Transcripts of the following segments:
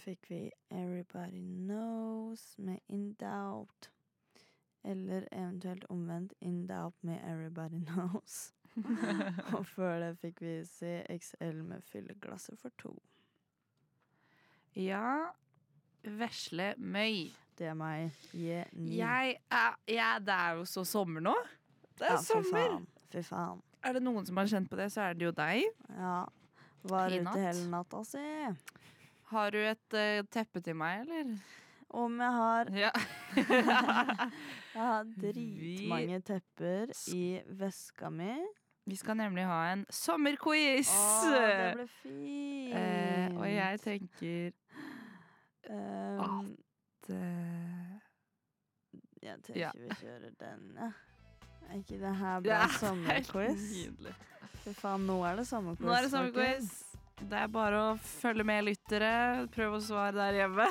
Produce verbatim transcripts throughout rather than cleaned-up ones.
fikk vi Everybody Knows med In Doubt. Eller eventuelt omvendt In Doubt med Everybody Knows. Og før det fikk vi C X L med Fylleglasset for to. Ja, Vesle Møy. Det er meg. Yeah, jeg, er, ja, det er jo så sommer nå. Det er ja, sommer. Fy faen. Fy faen. Er det noen som har kjent på det, så er det jo deg. Ja. Var I ute natt. hele natta, si. Har du et uh, teppe til meg, eller? Om jeg har Ja. Jeg har dritmange tepper i veska mi. Vi skal nemlig ha en sommerquiz. Åh, det ble fint. Eh, og jeg tenker um, at uh, Jeg tenker ja. vi kjører den, ja. Er ikke det her bra Ja, sommerquiz? nydelig. Fy faen, nå er det sommerquiz. Nå er det sommerquiz. Det er bare å følge med lyttere. Prøv å svare der hjemme.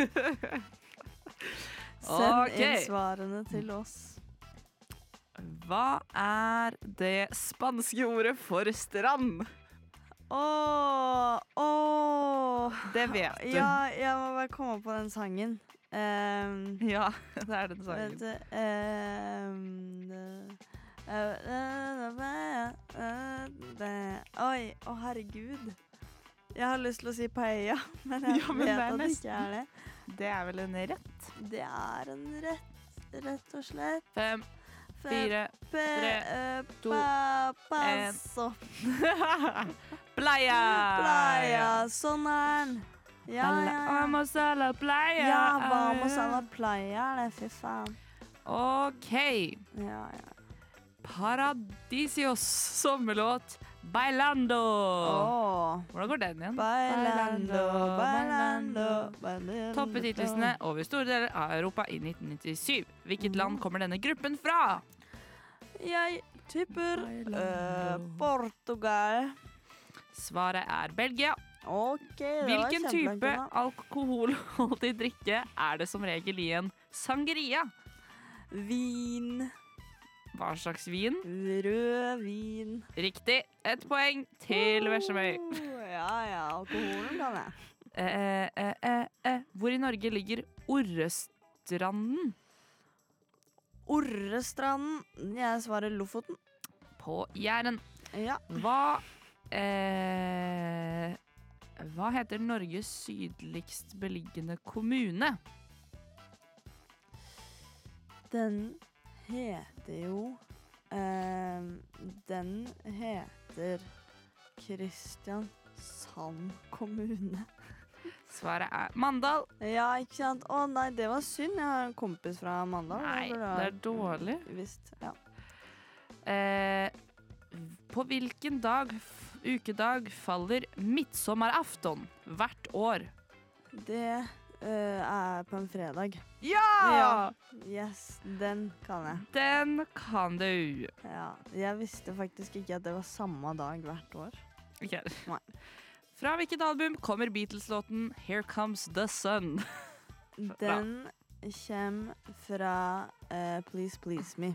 Send okay. inn svarene til oss. Hva er det spanske ordet for strand? Åh, åh. Det vet du. Ja, jeg må bare komme på den sangen. Um, ja, det er den sangen. Vet du, um, Oi, å herregud. Jeg har lyst til å si paella, men jeg ja, men vet det at det ikke er det. Det er vel en rett? Det er en rett, rett og slett. Fem, fire, tre, to, passo. Playa! Playa, sånn er den. Ja, ja, ja. Vamos a la playa. Ja, vamos a la playa, det, fy faen. Ok. Ja, ja. Paradisios sommerlåt Bailando. Åh. Hvordan går den igjen? Bailando, bailando, bailando. Toppet hitlistene over store deler av Europa i nitten nittisju. Hvilket land kommer denne gruppen fra? Jeg tipper uh, Portugal. Svaret er Belgia. Ok, det var Hvilken kjempelangt type unna. alkoholholdig drikke er det som regel i en sangria? Vin. Hva slags vin? Rød vin. Riktig. Ett poeng til Veslemøy. Oh, ja, ja, alkoholen kan jeg. Eh, eh, eh, eh. Hvor i Norge ligger Orrestranden? Orrestranden. Jeg svarer Lofoten. På Jæren. Ja. Hva eh, Hva heter Norges sydligst beliggende kommune? Den heter jo eh, Den heter Kristiansand kommune. Svaret er Mandal. Ja, ikke sant? Å nei, det var synd. Jeg har en kompis fra Mandal. Nei, Jeg burde det ha er dårlig. Visst, ja. Eh, på hvilken dag, f- ukedag faller midtsommerafton hvert år? Det eh, er på en fredag. Ja! Ja! Yes, den kan jeg. Den kan du. Ja, jeg visste faktisk ikke at det var samme dag hvert år. Ok. Nei. Fra hvilket album kommer Beatles-låten Here Comes the Sun? Den kommer fra eh, Please Please Me.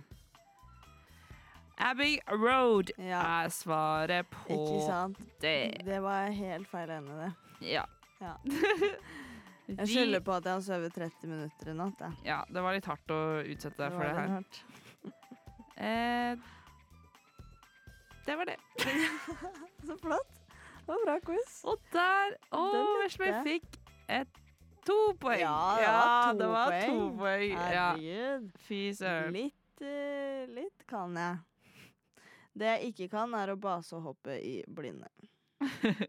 Abbey Road Ja. er svaret på Ikke sant? det. Det var helt feil ende, det. Ja. Ja. Jeg skylder på at jeg har sovet tretti minutter i natt. Jeg. Ja, det var litt hardt å utsette deg for det var her. litt hardt. Eh, det var det. Så flott. Det var bra quiz. Og der Å, Den likte Veslemøy jeg. fikk et to poeng. Ja, det var to det var poeng. to poeng. Ja. Herregud. Fy søren. Litt, eh, litt kan jeg. Det jeg ikke kan, er å basehoppe i blinde.